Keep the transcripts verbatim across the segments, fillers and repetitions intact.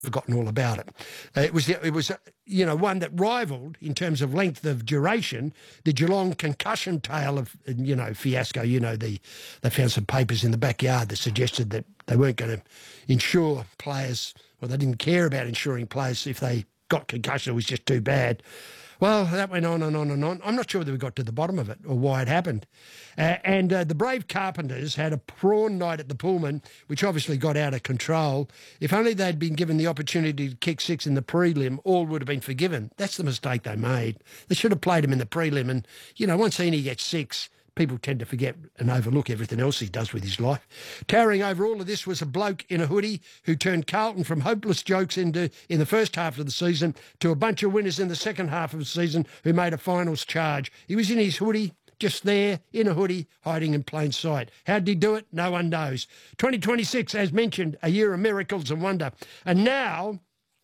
forgotten all about it. Uh, it was, it was, uh, you know, one that rivalled in terms of length of duration the Geelong concussion tale of, you know, fiasco. You know, the they found some papers in the backyard that suggested that they weren't going to insure players, or they didn't care about insuring players if they got concussion. It was just too bad. Well, that went on and on and on. I'm not sure whether we got to the bottom of it or why it happened. Uh, and uh, the Brave Carpenters had a prawn night at the Pullman, which obviously got out of control. If only they'd been given the opportunity to kick six in the prelim, all would have been forgiven. That's the mistake they made. They should have played him in the prelim. And, you know, once Heaney gets six, people tend to forget and overlook everything else he does with his life. Towering over all of this was a bloke in a hoodie who turned Carlton from hopeless jokes into in the first half of the season to a bunch of winners in the second half of the season who made a finals charge. He was in his hoodie, just there, in a hoodie, hiding in plain sight. How did he do it? No one knows. twenty twenty-six, as mentioned, a year of miracles and wonder. And now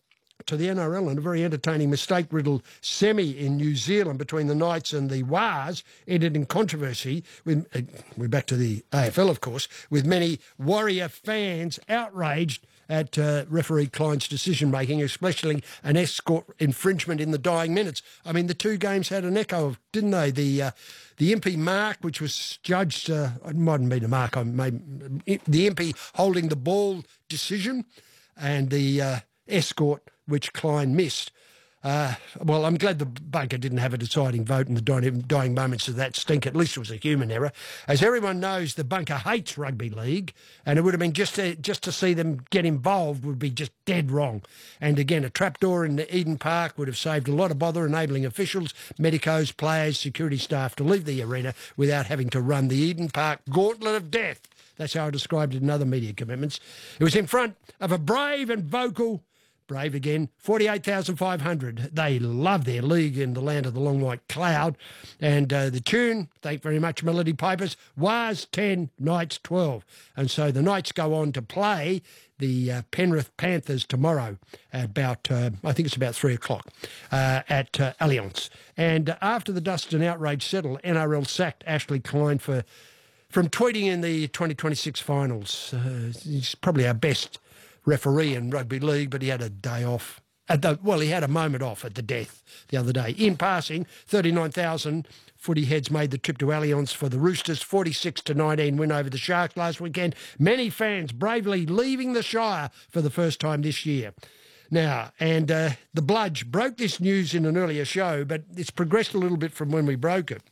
to the N R L and a very entertaining mistake-riddled semi in New Zealand between the Knights and the Wars ended in controversy. With, uh, we're back to the A F L, of course, with many Warrior fans outraged at uh, referee Klein's decision-making, especially an escort infringement in the dying minutes. I mean, the two games had an echo of, didn't they? The uh, the Impey mark, which was judged, uh, it mightn't be a mark, I made, the Impey holding the ball decision, and the uh, escort, which Klein missed. Uh, well, I'm glad the bunker didn't have a deciding vote in the dying, dying moments of that stink. At least it was a human error. As everyone knows, the bunker hates rugby league, and it would have been just to, just to see them get involved would be just dead wrong. And again, a trapdoor in the Eden Park would have saved a lot of bother, enabling officials, medicos, players, security staff to leave the arena without having to run the Eden Park gauntlet of death. That's how I described it in other media commitments. It was in front of a brave and vocal Brave again, forty-eight thousand five hundred. They love their league in the land of the long white cloud. And uh, the tune, thank very much, Melody Pipers, was ten, Knights twelve. And so the Knights go on to play the uh, Penrith Panthers tomorrow at about, uh, I think it's about three o'clock, uh, at uh, Allianz. And uh, after the dust and outrage settled, N R L sacked Ashley Klein for from tweeting in the twenty twenty-six finals. Uh, he's probably our best referee in rugby league, but he had a day off. At the, well, he had a moment off at the death the other day. In passing, thirty-nine thousand footy heads made the trip to Allianz for the Roosters' forty-six to nineteen win over the Sharks last weekend. Many fans bravely leaving the Shire for the first time this year. Now, and uh, the Bludge broke this news in an earlier show, but it's progressed a little bit from when we broke it.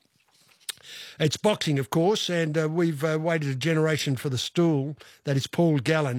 It's boxing, of course, and uh, we've uh, waited a generation for the stool. That is Paul Gallen,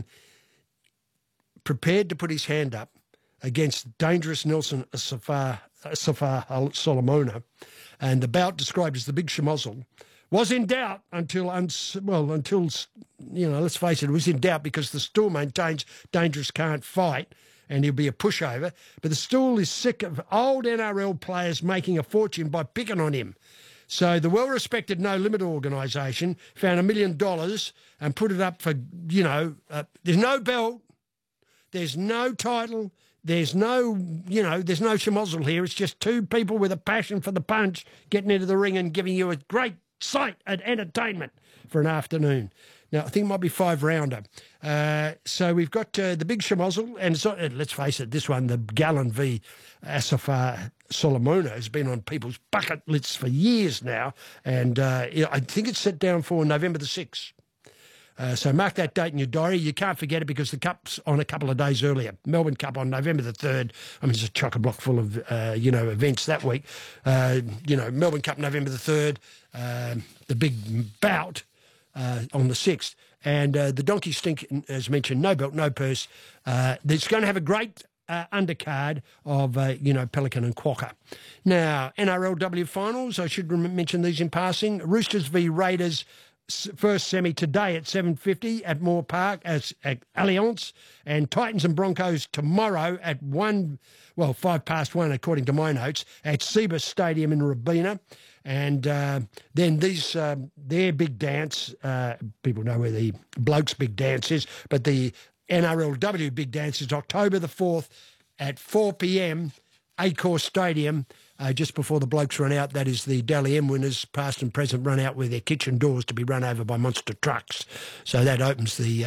prepared to put his hand up against dangerous Nelson Safar, Safar Solomona, and the bout described as the big schmozzle was in doubt until, uns well, until, you know, let's face it, it was in doubt because the stool maintains dangerous can't fight and he'll be a pushover. But the stool is sick of old N R L players making a fortune by picking on him. So the well-respected No Limit organisation found a million dollars and put it up for, you know, uh, there's no belt, there's no title, there's no, you know, there's no schmozzle here. It's just two people with a passion for the punch getting into the ring and giving you a great sight and entertainment for an afternoon. Now, I think it might be five-rounder. Uh, so we've got uh, the big schmozzle, and so, uh, let's face it, this one, the Gallen v Asafar Solomona, has been on people's bucket lists for years now, and uh, I think it's set down for November the sixth. Uh, so mark that date in your diary. You can't forget it because the Cup's on a couple of days earlier. Melbourne Cup on November the third. I mean, it's a chock-a-block full of, uh, you know, events that week. Uh, you know, Melbourne Cup November the third, uh, the big bout uh, on the sixth. And uh, the Donkey Stink, as mentioned, no belt, no purse. Uh, it's going to have a great uh, undercard of, uh, you know, Pelican and Quokka. Now, N R L W finals, I should mention these in passing. Roosters v Raiders, first semi today at seven fifty at Moore Park as at Allianz, and Titans and Broncos tomorrow at one, well, five past one according to my notes, at Cbus Stadium in Robina. And uh, then these, uh, their big dance, uh, people know where the Blokes' big dance is, but the N R L W big dance is October the fourth at four p m, Accor Stadium. Uh, just before the Blokes run out, that is the Dally M winners, past and present, run out with their kitchen doors to be run over by monster trucks. So that opens the uh,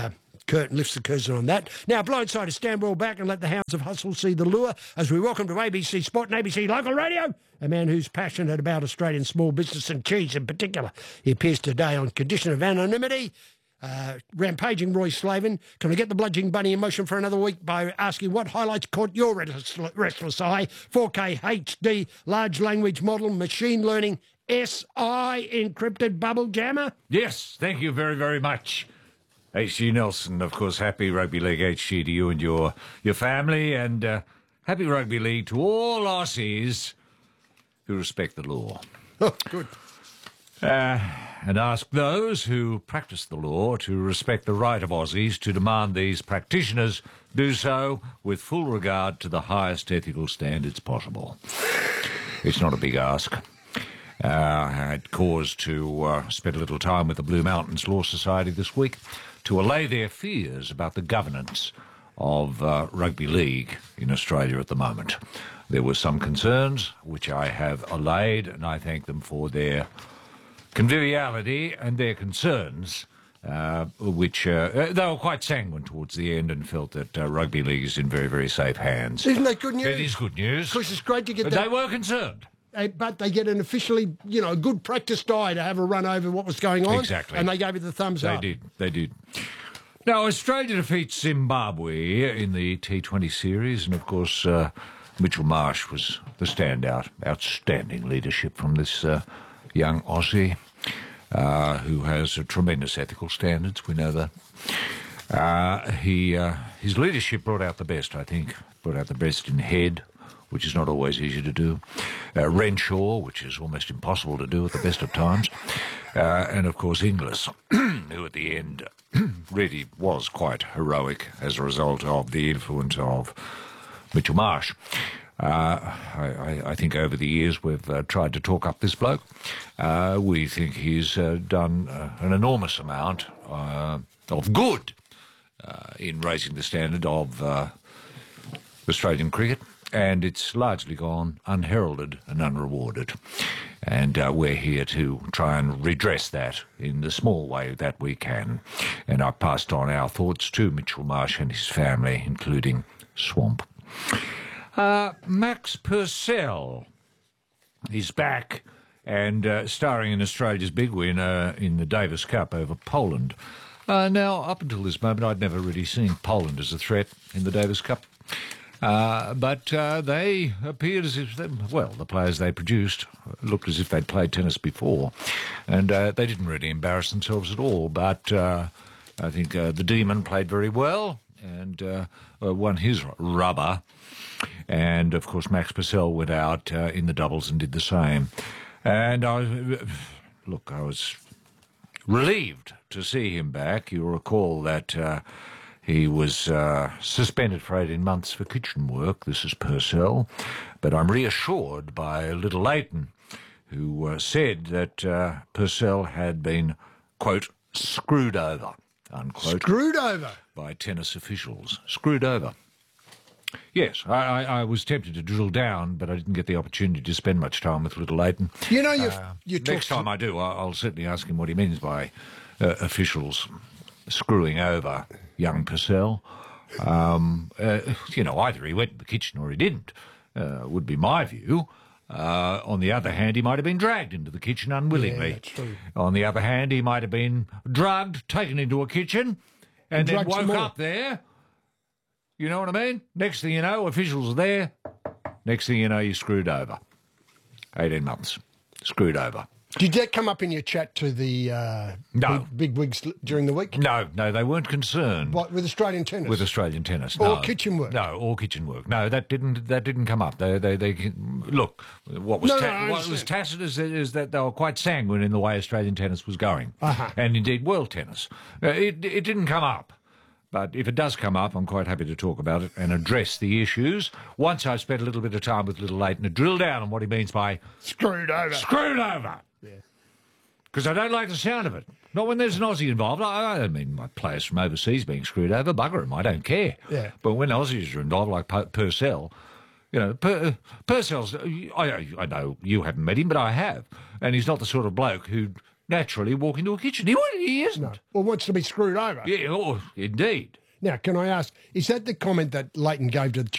curtain, lifts the curtain on that. Now, blindsiders, stand well back and let the hounds of hustle see the lure as we welcome to A B C Sport and A B C Local Radio a man who's passionate about Australian small business and cheese in particular. He appears today on condition of anonymity. Uh, rampaging Roy Slavin. Can I get the bludgeoning bunny in motion for another week by asking what highlights caught your restless, restless eye? four K H D, large language model, machine learning, S I, encrypted bubble jammer? Yes, thank you very, very much. H G Nelson, of course, happy Rugby League H G to you and your, your family, and uh, happy Rugby League to all Aussies who respect the law. Oh, good. Uh, and ask those who practice the law to respect the right of Aussies to demand these practitioners do so with full regard to the highest ethical standards possible. It's not a big ask. Uh, I had cause to uh, spend a little time with the Blue Mountains Law Society this week to allay their fears about the governance of uh, rugby league in Australia at the moment. There were some concerns, which I have allayed, and I thank them for their conviviality and their concerns, uh, which uh, they were quite sanguine towards the end and felt that uh, rugby league is in very, very safe hands. Isn't that good news? It is good news. Of course, it's great to get but that. They were concerned. Uh, but they get an officially, you know, good practice die to have a run over what was going on. Exactly. And they gave it the thumbs they up. They did. They did. Now, Australia defeats Zimbabwe in the T twenty series, and of course, uh, Mitchell Marsh was the standout. Outstanding leadership from this uh, young Aussie, uh, who has uh, tremendous ethical standards. We know that. Uh, he uh, his leadership brought out the best, I think. Brought out the best in head, which is not always easy to do. Uh, Renshaw, which is almost impossible to do at the best of times. Uh, and, of course, Inglis, who at the end really was quite heroic as a result of the influence of Mitchell Marsh. Uh, I, I think over the years we've uh, tried to talk up this bloke. Uh, we think he's uh, done uh, an enormous amount uh, of good uh, in raising the standard of uh, Australian cricket, and it's largely gone unheralded and unrewarded. And uh, we're here to try and redress that in the small way that we can. And I've passed on our thoughts to Mitchell Marsh and his family, including Swamp. Uh, Max Purcell is back and uh, starring in Australia's big win uh, in the Davis Cup over Poland. Uh, now, up until this moment, I'd never really seen Poland as a threat in the Davis Cup. Uh, but uh, they appeared as if, they, well, the players they produced looked as if they'd played tennis before. And uh, they didn't really embarrass themselves at all. But uh, I think uh, the Demon played very well and uh, uh, won his rubber. And, of course, Max Purcell went out uh, in the doubles and did the same. And I was, look, I was relieved to see him back. You'll recall that uh, he was uh, suspended for eighteen months for kitchen work. This is Purcell. But I'm reassured by Little Leighton, who uh, said that uh, Purcell had been, quote, screwed over, unquote. Screwed over? By tennis officials. Screwed over. Yes, I, I, I was tempted to drill down, but I didn't get the opportunity to spend much time with Little Leighton. You know, you've, uh, you next time I do, I'll, I'll certainly ask him what he means by uh, officials screwing over young Purcell. Um, uh, you know, either he went to the kitchen or he didn't, uh, would be my view. Uh, on the other hand, he might have been dragged into the kitchen unwillingly. Yeah, that's true. On the other hand, he might have been drugged, taken into a kitchen, and, and then woke up there. You know what I mean? Next thing you know, officials are there. Next thing you know, you're screwed over. eighteen months. Screwed over. Did that come up in your chat to the uh, no. big, big wigs during the week? No, no, they weren't concerned. What, with Australian tennis? With Australian tennis, or no. kitchen work? No, or kitchen work. No, that didn't that didn't come up. They, they, they look. What was no, ta- no, what was tacit is, is that they were quite sanguine in the way Australian tennis was going, uh-huh. and indeed world tennis. Uh, it it didn't come up. But if it does come up, I'm quite happy to talk about it and address the issues. Once I've spent a little bit of time with Little Leighton to drill down on what he means by screwed over. Screwed over. Yeah. Because I don't like the sound of it. Not when there's an Aussie involved. I, I don't mean my players from overseas being screwed over. Bugger them. I don't care. Yeah. But when Aussies are involved, like Pur- Purcell, you know, Pur- Purcell's, I, I know you haven't met him, but I have. And he's not the sort of bloke who naturally walk into a kitchen. He, would- he isn't. No. Or wants to be screwed over. Yeah, oh, indeed. Now, can I ask, is that the comment that Leighton gave to the